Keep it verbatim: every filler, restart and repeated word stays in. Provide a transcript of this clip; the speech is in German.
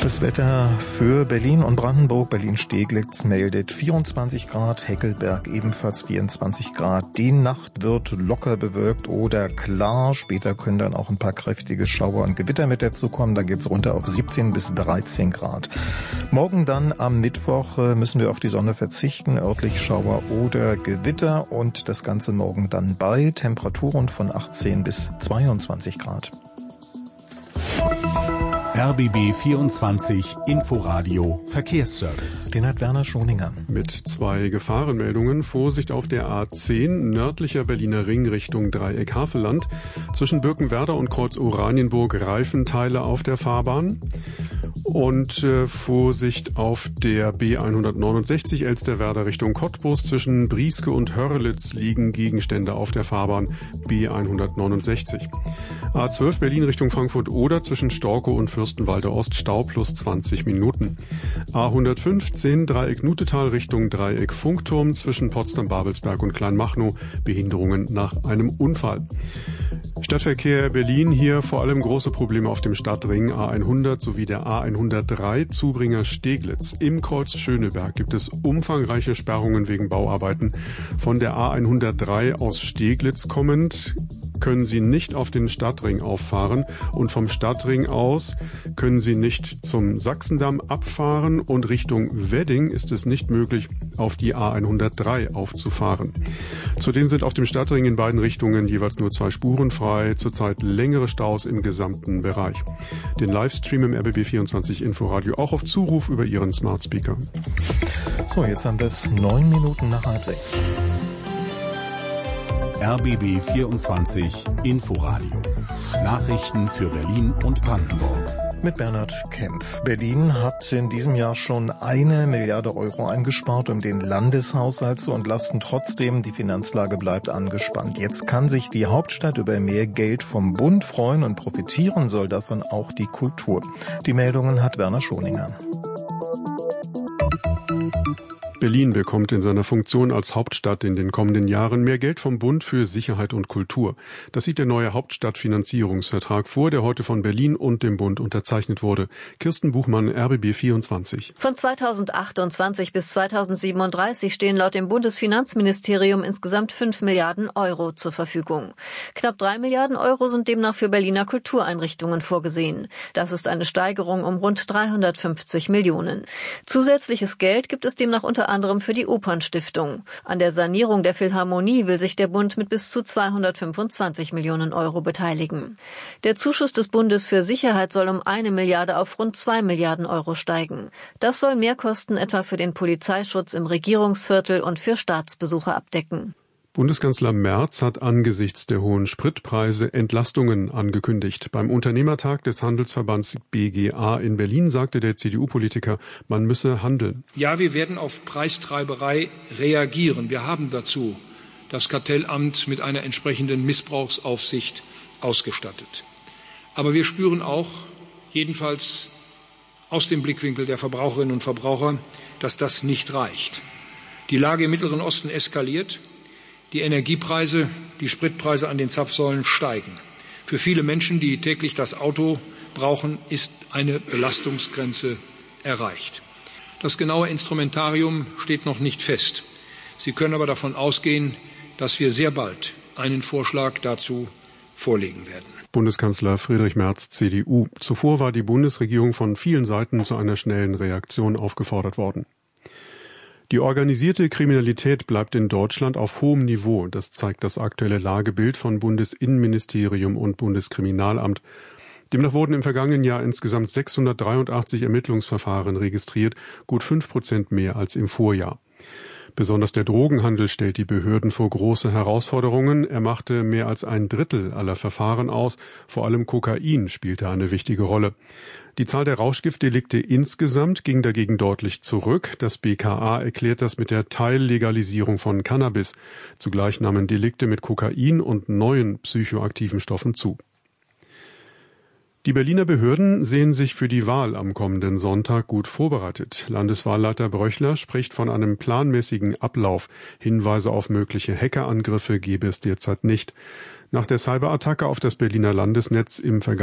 Das Wetter für Berlin und Brandenburg. Berlin-Steglitz meldet vierundzwanzig Grad, Heckelberg ebenfalls vierundzwanzig Grad. Die Nacht wird locker bewölkt oder klar. Später können dann auch ein paar kräftige Schauer und Gewitter mit dazukommen. Da geht's runter auf siebzehn bis dreizehn Grad. Morgen dann am Mittwoch müssen wir auf die Sonne verzichten. Örtlich Schauer oder Gewitter und das Ganze morgen dann bei Temperaturen von achtzehn bis zweiundzwanzig Grad. R B B vierundzwanzig Inforadio Verkehrsservice. Den hat Werner Schoninger. Mit zwei Gefahrenmeldungen. Vorsicht auf der A zehn, nördlicher Berliner Ring Richtung Dreieck Havelland. Zwischen Birkenwerder und Kreuz Oranienburg Reifenteile auf der Fahrbahn. Und äh, Vorsicht auf der B hundertneunundsechzig Elsterwerda Richtung Cottbus. Zwischen Brieske und Hörlitz liegen Gegenstände auf der Fahrbahn B hundertneunundsechzig. A zwölf Berlin Richtung Frankfurt-Oder zwischen Storkow und Fürstenwalde Ost Stau plus zwanzig Minuten. A hundertfünfzehn Dreieck Nutetal Richtung Dreieck Funkturm zwischen Potsdam-Babelsberg und Kleinmachnow Behinderungen nach einem Unfall. Stadtverkehr Berlin, hier vor allem große Probleme auf dem Stadtring A hundert sowie der A hundertdrei Zubringer Steglitz. Im Kreuz Schöneberg gibt es umfangreiche Sperrungen wegen Bauarbeiten. Von der A hundertdrei aus Steglitz kommend können Sie nicht auf den Stadtring auffahren und vom Stadtring aus können Sie nicht zum Sachsendamm abfahren und Richtung Wedding ist es nicht möglich, auf die A hundertdrei aufzufahren. Zudem sind auf dem Stadtring in beiden Richtungen jeweils nur zwei Spuren frei, zurzeit längere Staus im gesamten Bereich. Den Livestream im R B B vierundzwanzig Inforadio auch auf Zuruf über Ihren Smart Speaker. So, jetzt haben wir es neun Minuten nach halb sechs. R B B vierundzwanzig Inforadio. Nachrichten für Berlin und Brandenburg. Mit Bernhard Kempf. Berlin hat in diesem Jahr schon eine Milliarde Euro eingespart, um den Landeshaushalt zu entlasten. Trotzdem, die Finanzlage bleibt angespannt. Jetzt kann sich die Hauptstadt über mehr Geld vom Bund freuen und profitieren soll davon auch die Kultur. Die Meldungen hat Werner Schoninger. Berlin bekommt in seiner Funktion als Hauptstadt in den kommenden Jahren mehr Geld vom Bund für Sicherheit und Kultur. Das sieht der neue Hauptstadtfinanzierungsvertrag vor, der heute von Berlin und dem Bund unterzeichnet wurde. Kirsten Buchmann, R B B vierundzwanzig. Von zweitausendachtundzwanzig bis zweitausendsiebenunddreißig stehen laut dem Bundesfinanzministerium insgesamt fünf Milliarden Euro zur Verfügung. Knapp drei Milliarden Euro sind demnach für Berliner Kultureinrichtungen vorgesehen. Das ist eine Steigerung um rund dreihundertfünfzig Millionen. Zusätzliches Geld gibt es demnach unter anderem für die Opernstiftung. An der Sanierung der Philharmonie will sich der Bund mit bis zu zweihundertfünfundzwanzig Millionen Euro beteiligen. Der Zuschuss des Bundes für Sicherheit soll um eine Milliarde auf rund zwei Milliarden Euro steigen. Das soll Mehrkosten etwa für den Polizeischutz im Regierungsviertel und für Staatsbesuche abdecken. Bundeskanzler Merz hat angesichts der hohen Spritpreise Entlastungen angekündigt. Beim Unternehmertag des Handelsverbands B G A in Berlin sagte der C D U-Politiker, man müsse handeln. Ja, wir werden auf Preistreiberei reagieren. Wir haben dazu das Kartellamt mit einer entsprechenden Missbrauchsaufsicht ausgestattet. Aber wir spüren auch, jedenfalls aus dem Blickwinkel der Verbraucherinnen und Verbraucher, dass das nicht reicht. Die Lage im Mittleren Osten eskaliert. Die Energiepreise, die Spritpreise an den Zapfsäulen steigen. Für viele Menschen, die täglich das Auto brauchen, ist eine Belastungsgrenze erreicht. Das genaue Instrumentarium steht noch nicht fest. Sie können aber davon ausgehen, dass wir sehr bald einen Vorschlag dazu vorlegen werden. Bundeskanzler Friedrich Merz, C D U. Zuvor war die Bundesregierung von vielen Seiten zu einer schnellen Reaktion aufgefordert worden. Die organisierte Kriminalität bleibt in Deutschland auf hohem Niveau. Das zeigt das aktuelle Lagebild von Bundesinnenministerium und Bundeskriminalamt. Demnach wurden im vergangenen Jahr insgesamt sechshundertdreiundachtzig Ermittlungsverfahren registriert, gut fünf Prozent mehr als im Vorjahr. Besonders der Drogenhandel stellt die Behörden vor große Herausforderungen. Er machte mehr als ein Drittel aller Verfahren aus. Vor allem Kokain spielte eine wichtige Rolle. Die Zahl der Rauschgiftdelikte insgesamt ging dagegen deutlich zurück. Das B K A erklärt das mit der Teillegalisierung von Cannabis. Zugleich nahmen Delikte mit Kokain und neuen psychoaktiven Stoffen zu. Die Berliner Behörden sehen sich für die Wahl am kommenden Sonntag gut vorbereitet. Landeswahlleiter Bröchler spricht von einem planmäßigen Ablauf. Hinweise auf mögliche Hackerangriffe gebe es derzeit nicht. Nach der Cyberattacke auf das Berliner Landesnetz im vergangenen